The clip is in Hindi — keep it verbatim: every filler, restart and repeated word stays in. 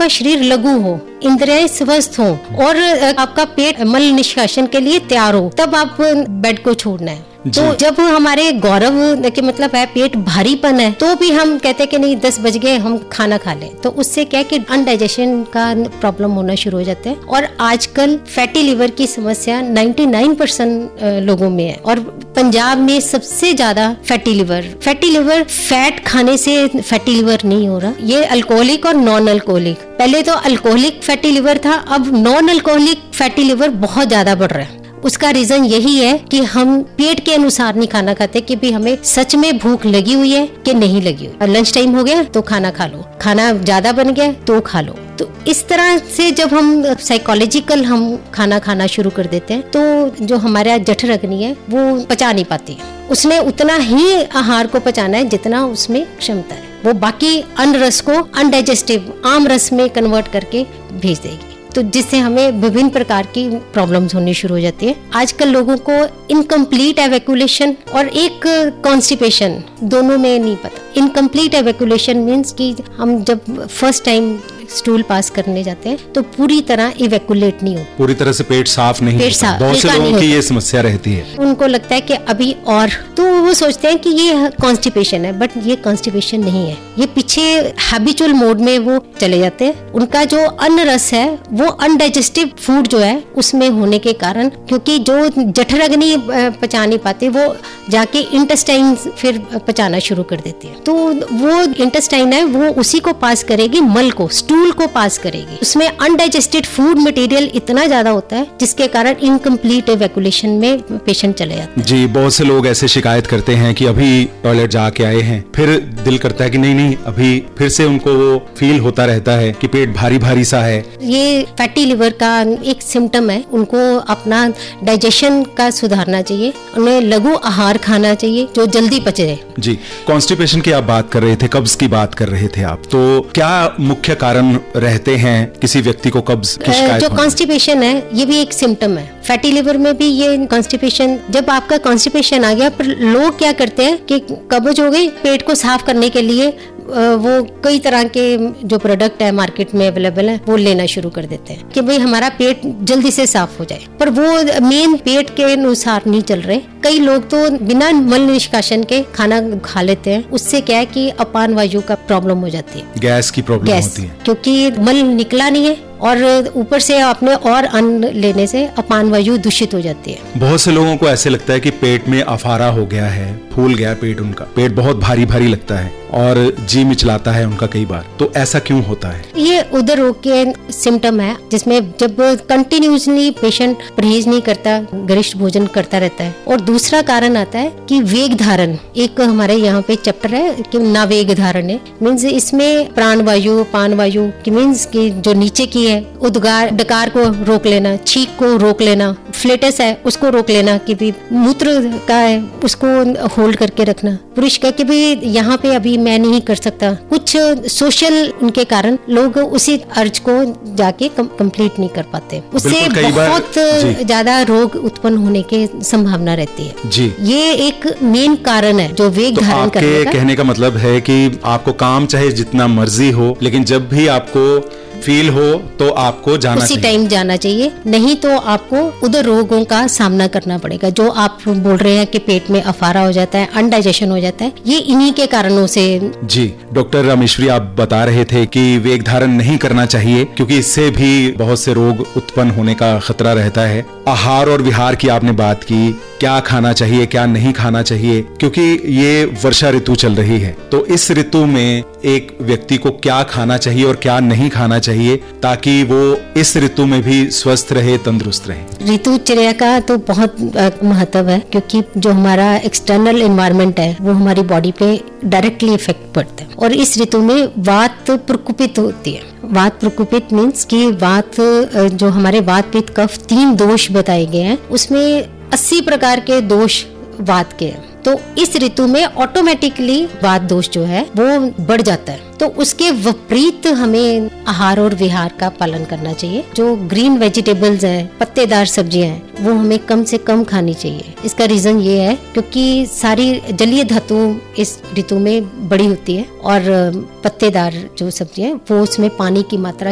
आपका शरीर लघु हो, इंद्रियां स्वस्थ हो और आपका पेट मल निष्कासन के लिए तैयार हो, तब आप बेड को छोड़ना है। तो जब हमारे गौरव के मतलब है पेट भारीपन है, तो भी हम कहते हैं कि नहीं दस बज गए हम खाना खा लें, तो उससे क्या है कि अनडाइजेशन का प्रॉब्लम होना शुरू हो जाता है। और आजकल फैटी लिवर की समस्या निन्यानवे परसेंट लोगों में है और पंजाब में सबसे ज्यादा fatty liver fatty liver fat खाने से फैटी लिवर नहीं हो रहा, ये अल्कोहलिक और नॉन अल्कोहलिक। पहले तो अल्कोहलिक फैटी लिवर था, अब नॉन अल्कोहलिक फैटी लिवर बहुत ज्यादा बढ़ रहा है। उसका रीजन यही है कि हम पेट के अनुसार नहीं खाना खाते कि भी हमें सच में भूख लगी हुई है कि नहीं लगी हुई। लंच टाइम हो गया तो खाना खा लो, खाना ज्यादा बन गया तो खा लो। तो इस तरह से जब हम साइकोलॉजिकल हम खाना खाना शुरू कर देते हैं तो जो हमारा जठर-अग्नि है वो पचा नहीं पाती है। उसने उतना ही आहार को पचाना है जितना उसमें क्षमता है, वो बाकी अन्न रस को अनडाइजेस्टिव आम रस में कन्वर्ट करके भेज देगी, तो जिससे हमें विभिन्न प्रकार की प्रॉब्लम्स होनी शुरू हो जाती है। आजकल लोगों को इनकम्प्लीट एवैक्यूलेशन और एक कॉन्स्टिपेशन दोनों में नहीं पता। इनकम्प्लीट एवैक्यूलेशन मीन्स कि हम जब फर्स्ट टाइम स्टूल पास करने जाते हैं तो पूरी तरह इवैक्यूलेट नहीं होता, पूरी तरह से पेट साफ नहीं पेट होता। बहुत से लोगों की ये समस्या रहती है, उनको लगता है कि अभी और, तो वो सोचते हैं कि ये कॉन्स्टिपेशन है, बट ये कॉन्स्टिपेशन नहीं है, ये पीछे हैबिचुअल मोड में वो चले जाते हैं। उनका जो अन्न रस है वो अनडाइजेस्टिव फूड जो है उसमें होने के कारण, क्योंकि जो जठर-अग्नि पचा नहीं पाते वो जाके इंटेस्टाइन फिर पचाना शुरू कर देती है, तो वो इंटेस्टाइन है वो उसी को पास करेगी, मल को स्टूल को पास करेगी। उसमें अनडाइजेस्टेड फूड मटेरियल इतना ज्यादा होता है जिसके कारण इनकम्प्लीट इवैक्यूलेशन में पेशेंट चले जाते हैं। जी, बहुत से लोग ऐसे शिकायत करते हैं कि अभी टॉयलेट जाके आए हैं, फिर दिल करता है कि नहीं नहीं अभी फिर से उनको वो फील होता रहता है कि पेट भारी भारी सा है। ये फैटी लिवर का एक सिम्टम है, उनको अपना डाइजेशन का सुधारना चाहिए, उन्हें लघु आहार खाना चाहिए जो जल्दी पचे। जी, कॉन्स्टिपेशन की आप बात कर रहे थे, कब्ज की बात कर रहे थे आप, तो क्या मुख्य कारण रहते हैं किसी व्यक्ति को कब्ज की शिकायत? जो कॉन्स्टिपेशन है ये भी एक सिम्टम है, फैटी लिवर में भी ये कॉन्स्टिपेशन। जब आपका कॉन्स्टिपेशन आ गया, पर लोग क्या करते हैं कि कब्ज हो गई, पेट को साफ करने के लिए वो कई तरह के जो प्रोडक्ट है मार्केट में अवेलेबल है वो लेना शुरू कर देते हैं कि भाई हमारा पेट जल्दी से साफ हो जाए, पर वो मेन पेट के अनुसार नहीं चल रहे। कई लोग तो बिना मल निष्कासन के खाना खा लेते हैं, उससे क्या है कि अपान वायु का प्रॉब्लम हो जाती है, गैस की प्रॉब्लम होती है, क्योंकि मल निकला नहीं है और ऊपर से आपने और अन्न लेने से अपान वायु दूषित हो जाती है। बहुत से लोगों को ऐसे लगता है कि पेट में अफारा हो गया है, फूल गया पेट, उनका पेट बहुत भारी भारी लगता है और जी मिचलाता है उनका कई बार, तो ऐसा क्यों होता है? ये उदर रोग के सिम्टम है जिसमें जब कंटिन्यूसली पेशेंट परहेज नहीं करता, गरिष्ठ भोजन करता रहता है। और दूसरा कारण आता है कि वेग धारण, एक हमारे यहाँ पे चैप्टर है कि नावेग धारण है, मीन्स इसमें प्राण वायु पान वायु की मीन्स की जो नीचे की है उद्गार डकार को रोक लेना, छींक को रोक लेना, फ्लेटस है उसको रोक लेना, कि भी मूत्र का है उसको होल्ड करके रखना। पुरुष का कि भी यहाँ पे अभी मैं नहीं कर सकता, कुछ सोशल उनके कारण लोग उसी अर्ज को जाके कंप्लीट नहीं कर पाते, उससे बहुत ज्यादा रोग उत्पन्न होने की संभावना रहती है। जी, ये एक मेन कारण है जो वेग तो धारण करने का। कहने का मतलब है कि आपको काम चाहे जितना मर्जी हो, लेकिन जब भी आपको फील हो तो आपको जाना उसी टाइम जाना चाहिए, नहीं तो आपको उधर रोगों का सामना करना पड़ेगा। जो आप बोल रहे हैं कि पेट में अफारा हो जाता है, अनडाइजेशन हो जाता है, ये इन्हीं के कारणों से। जी, डॉक्टर रामेश्वरी आप बता रहे थे कि वेग धारण नहीं करना चाहिए क्योंकि इससे भी बहुत से रोग उत्पन्न होने का खतरा रहता है। आहार और विहार की आपने बात की, क्या खाना चाहिए क्या नहीं खाना चाहिए, क्योंकि ये वर्षा ऋतु चल रही है, तो इस ऋतु में एक व्यक्ति को क्या खाना चाहिए और क्या नहीं खाना चाहिए ताकि वो इस ऋतु में भी स्वस्थ रहे, तंदुरुस्त रहे? ऋतुचर्या का तो बहुत महत्व है, क्योंकि जो हमारा एक्सटर्नल एनवायरनमेंट है वो हमारी बॉडी पे डायरेक्टली इफेक्ट पड़ता है, और इस ऋतु में वात प्रकोपित होती है। वात प्रकोपित मीन्स कि वात जो हमारे वात पित्त कफ तीन दोष बताए गए हैं, उसमें अस्सी प्रकार के दोष वात के हैं, तो इस ऋतु में ऑटोमेटिकली वात दोष जो है वो बढ़ जाता है। तो उसके विपरीत हमें आहार और विहार का पालन करना चाहिए। जो ग्रीन वेजिटेबल्स हैं, पत्तेदार सब्जियां हैं, वो हमें कम से कम खानी चाहिए। इसका रीजन ये है क्योंकि सारी जलीय धातु इस ऋतु में बड़ी होती है, और पत्तेदार जो सब्जियां वो उसमें पानी की मात्रा